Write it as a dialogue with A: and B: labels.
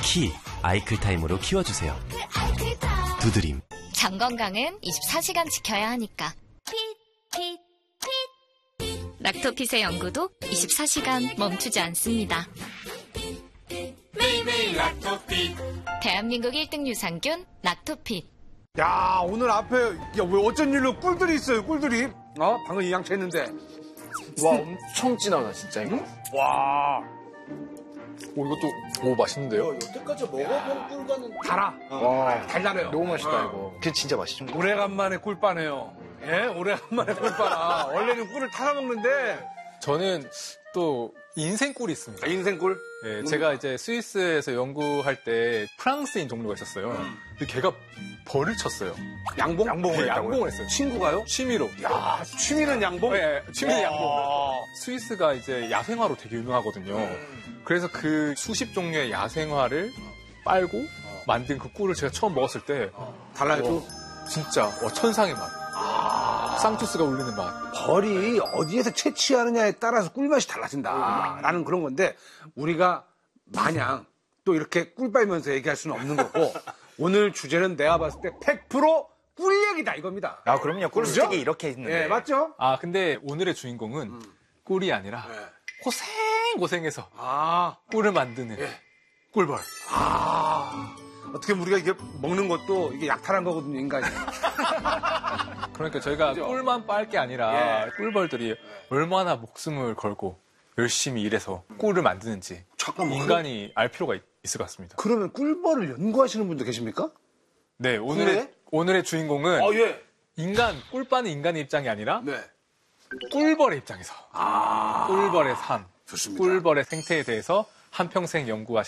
A: 키 아이클타임으로 키워주세요. 두드림.
B: 장 건강은 24시간 지켜야 하니까. 락토핏의 연구도 24시간 멈추지 않습니다.
C: 매일매일 락토핏.
B: 대한민국 1등 유산균 락토핏.
D: 야, 오늘 앞에, 야, 왜 어쩐 일로 꿀들이 있어요, 꿀들이? 방금 이 양치 했는데.
E: 와, 엄청 진하다, 진짜, 이거.
D: 와.
E: 오, 이것도, 오, 맛있는데요?
F: 여태까지 먹어본 꿀과는
D: 달아.
E: 와,
D: 달달해요.
E: 너무 맛있다, 이거. 그게 진짜 맛있죠.
D: 오래간만에 꿀빠네요. 예? 오래간만에 꿀빠라. 원래는 꿀을 타서 먹는데.
G: 저는 또 인생 꿀이 있습니다.
D: 인생꿀?
G: 네, 제가 이제 스위스에서 연구할 때 프랑스인 동료가 있었어요. 근데 걔가 벌을 쳤어요.
D: 양봉?
G: 네, 양봉을 했어요.
D: 친구가요?
G: 취미로.
D: 야, 취미는 양봉?
G: 네, 취미는 양봉. 스위스가 이제 야생화로 되게 유명하거든요. 그래서 그 수십 종류의 야생화를 빨고 만든 그 꿀을 제가 처음 먹었을 때
D: 달라요?
G: 진짜 천상의 맛. 쌍투스가 울리는 맛.
D: 벌이 어디에서 채취하느냐에 따라서 꿀맛이 달라진다라는 그런 건데 우리가 마냥 또 이렇게 꿀 빨면서 얘기할 수는 없는 거고 오늘 주제는 내가 봤을 때 100% 꿀 얘기다 이겁니다.
F: 아, 그럼요. 꿀스틱이 이렇게 있는데.
D: 네, 맞죠?
G: 근데 오늘의 주인공은 꿀이 아니라 고생해서 꿀을 만드는 꿀벌.
D: 어떻게 우리가 이게 먹는 것도 이게 약탈한 거거든요, 인간이.
G: 그러니까 저희가 꿀만 빨 게 아니라 꿀벌들이 얼마나 목숨을 걸고 열심히 일해서 꿀을 만드는지 인간이 알 필요가 있을 것 같습니다.
D: 그러면 꿀벌을 연구하시는 분도 계십니까?
G: 네, 오늘의 주인공은 꿀 빠는 인간의 입장이 아니라 꿀벌의 입장에서 꿀벌의 삶,
D: 좋습니다.
G: 꿀벌의 생태에 대해서 한평생 연구하신